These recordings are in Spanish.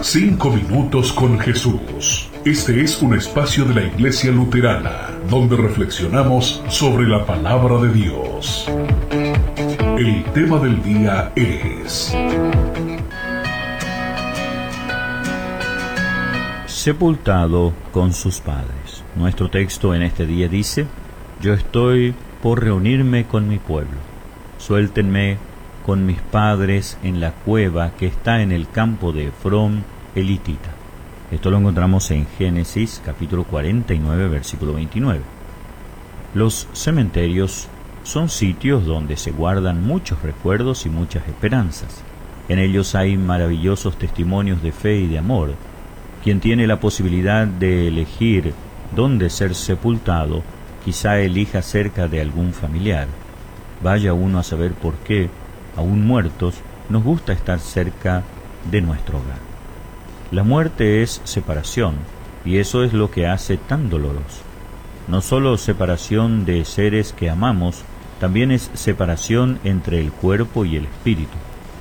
5 minutos con Jesús. Este es un espacio de la Iglesia Luterana, donde reflexionamos sobre la palabra de Dios. El tema del día es sepultado con sus padres. Nuestro texto en este día dice: yo estoy por reunirme con mi pueblo. Suéltenme con mis padres en la cueva que está en el campo de Efrón elitita. Esto lo encontramos en Génesis capítulo 49, versículo 29. Los cementerios son sitios donde se guardan muchos recuerdos y muchas esperanzas. En ellos hay maravillosos testimonios de fe y de amor. Quien tiene la posibilidad de elegir dónde ser sepultado, quizá elija cerca de algún familiar. Vaya uno a saber por qué, aún muertos, nos gusta estar cerca de nuestro hogar. La muerte es separación, y eso es lo que hace tan doloroso. No solo separación de seres que amamos, también es separación entre el cuerpo y el espíritu.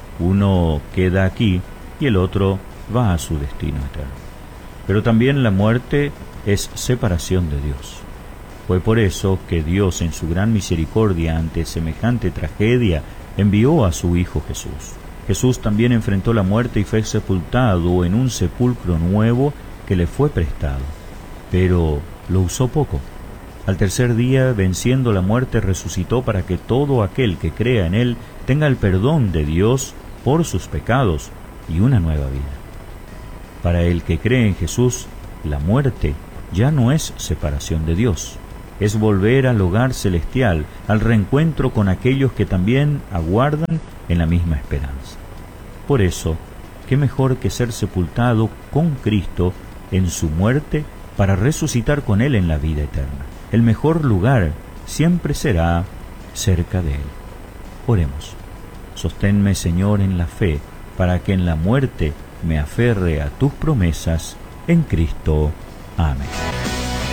Uno queda aquí y el otro va a su destino eterno. Pero también la muerte es separación de Dios. Fue por eso que Dios, en su gran misericordia ante semejante tragedia, envió a su Hijo Jesús. Jesús también enfrentó la muerte y fue sepultado en un sepulcro nuevo que le fue prestado. Pero lo usó poco. Al tercer día, venciendo la muerte, resucitó para que todo aquel que crea en Él tenga el perdón de Dios por sus pecados y una nueva vida. Para el que cree en Jesús, la muerte ya no es separación de Dios. Es volver al hogar celestial, al reencuentro con aquellos que también aguardan en la misma esperanza. Por eso, qué mejor que ser sepultado con Cristo en su muerte para resucitar con Él en la vida eterna. El mejor lugar siempre será cerca de Él. Oremos. Sosténme, Señor, en la fe, para que en la muerte me aferre a tus promesas en Cristo. Amén.